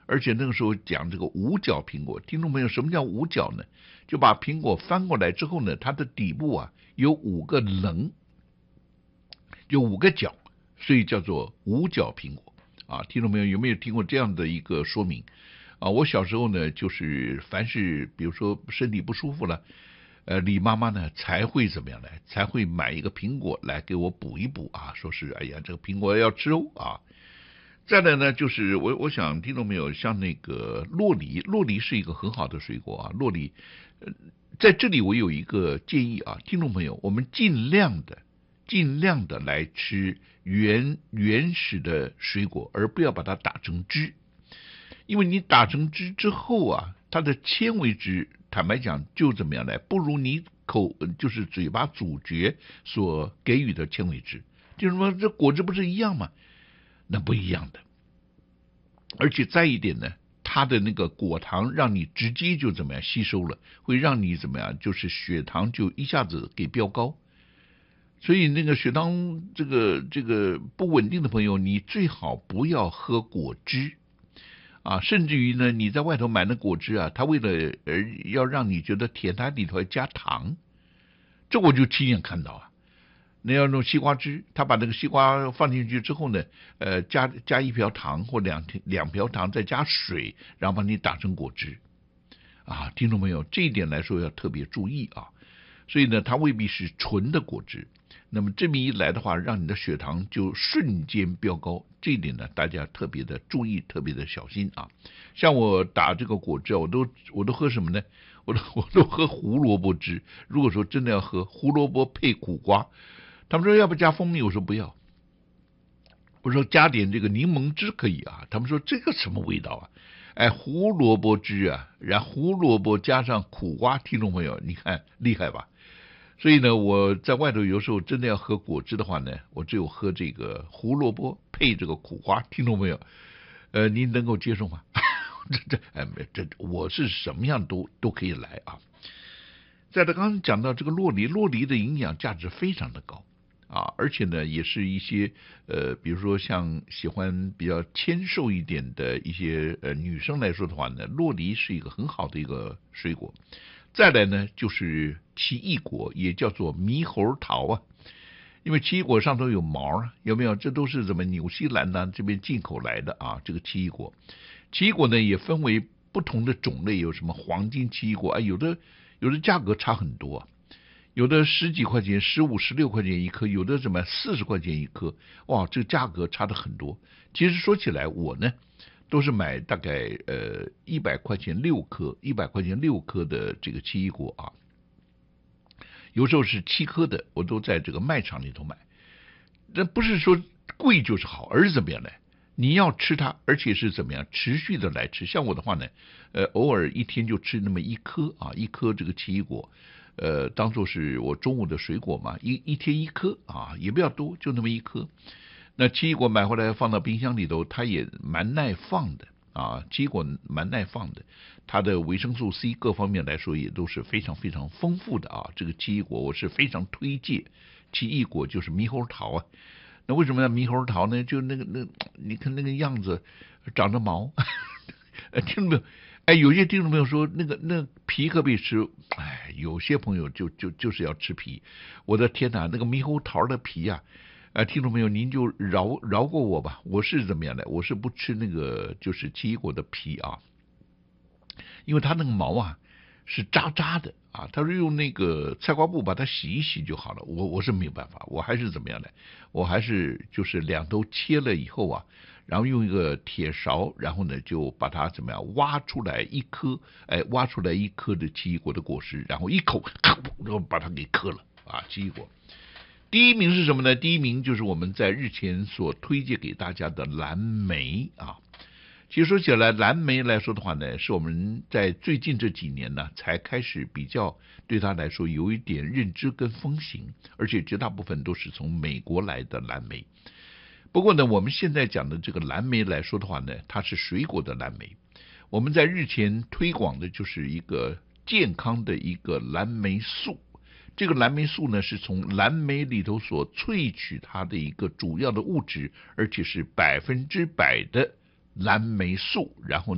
而且那个时候讲这个五角苹果，听众朋友，什么叫五角呢？就把苹果翻过来之后呢，它的底部啊有5个棱，就5个角，所以叫做五角苹果啊。听众朋友有没有听过这样的一个说明啊？我小时候呢，就是凡是比如说身体不舒服了。李妈妈呢才会怎么样呢？才会买一个苹果来给我补一补啊，说是哎呀，这个苹果要吃哦啊。再来呢，就是我想听众朋友，像那个洛梨，洛梨是一个很好的水果啊。洛梨，在这里我有一个建议啊，听众朋友，我们尽量的来吃原始的水果，而不要把它打成汁，因为你打成汁之后啊，它的纤维质，坦白讲就怎么样呢？不如你就是嘴巴咀嚼所给予的纤维质。就是说，这果汁不是一样吗？那不一样的。而且再一点呢，它的那个果糖让你直接就怎么样吸收了，会让你怎么样，就是血糖就一下子给飙高。所以那个血糖这个不稳定的朋友，你最好不要喝果汁啊，甚至于呢，你在外头买那果汁啊，它为了要让你觉得甜，它里头还加糖，这我就亲眼看到啊。那要弄西瓜汁，他把那个西瓜放进去之后呢，加一瓢糖或两瓢糖，再加水，然后把你打成果汁啊。听众朋友，这一点来说要特别注意啊。所以呢，它未必是纯的果汁。那么这么一来的话，让你的血糖就瞬间飙高，这一点呢，大家特别的注意，特别的小心啊。像我打这个果汁啊，我都喝什么呢？我都喝胡萝卜汁。如果说真的要喝胡萝卜配苦瓜，他们说要不加蜂蜜，我说不要。我说加点这个柠檬汁可以啊，他们说这个什么味道啊？哎，胡萝卜汁啊，然后胡萝卜加上苦瓜，听众朋友，你看厉害吧？所以呢，我在外头有时候真的要喝果汁的话呢，我只有喝这个胡萝卜配这个苦瓜，听众朋友，您能够接受吗？我是什么样都可以来啊。在他刚刚讲到这个洛梨的营养价值非常的高啊，而且呢，也是一些比如说像喜欢比较纤瘦一点的一些女生来说的话呢，洛梨是一个很好的一个水果。再来呢，就是奇异果，也叫做猕猴桃啊，因为奇异果上头有毛啊，有没有？这都是怎么纽西兰呢这边进口来的啊？这个奇异果，奇异果呢也分为不同的种类，有什么黄金奇异果啊？有的价格差很多啊，有的10几块钱、15、16块钱一颗，有的怎么40块钱一颗，哇，这个价格差的很多。其实说起来，我呢都是买大概100块钱6颗，100块钱6颗的这个奇异果啊，有时候是7颗的，我都在这个卖场里头买。这不是说贵就是好，而是怎么样呢？你要吃它，而且是怎么样持续的来吃。像我的话呢，偶尔一天就吃那么1颗啊，1颗这个奇异果，当做是我中午的水果嘛，一天1颗啊，也不要多，就那么1颗。那奇异果买回来放到冰箱里头，它也蛮耐放的啊，奇异果蛮耐放的，它的维生素 C 各方面来说也都是非常非常丰富的啊。这个奇异果我是非常推荐，奇异果就是猕猴桃啊。那为什么要猕猴桃呢？就你看那个样子，长着毛，听到没有？哎，有些听众朋友说那皮可不可以吃？哎，有些朋友就是要吃皮。我的天哪，那个猕猴桃的皮啊！听众朋友，您就饶过我吧。我是怎么样的？我是不吃那个就是奇异果的皮啊，因为它那个毛啊是渣渣的啊，他是用那个菜瓜布把它洗一洗就好了。我是没有办法，我还是怎么样的？我还是就是两头切了以后啊，然后用一个铁勺，然后呢就把它怎么样挖出来一颗，挖出来1颗的奇异果的果实，然后一口，然后把它给嗑了啊，奇异果。第一名是什么呢？第一名就是我们在日前所推荐给大家的蓝莓啊。其实说起来，蓝莓来说的话呢，是我们在最近这几年呢才开始比较对它来说有一点认知跟风行，而且绝大部分都是从美国来的蓝莓。不过呢，我们现在讲的这个蓝莓来说的话呢，它是水果的蓝莓。我们在日前推广的就是一个健康的一个蓝莓素。这个蓝莓素呢，是从蓝莓里头所萃取它的一个主要的物质，而且是100%的蓝莓素，然后